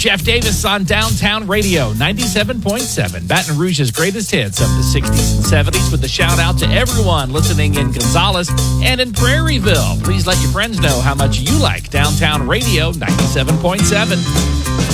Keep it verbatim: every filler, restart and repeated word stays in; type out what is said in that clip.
Jeff Davis on Downtown Radio, ninety-seven point seven, Baton Rouge's greatest hits of the sixties and seventies, with a shout out to everyone listening in Gonzales and in Prairieville. Please let your friends know how much you like Downtown Radio, ninety-seven point seven.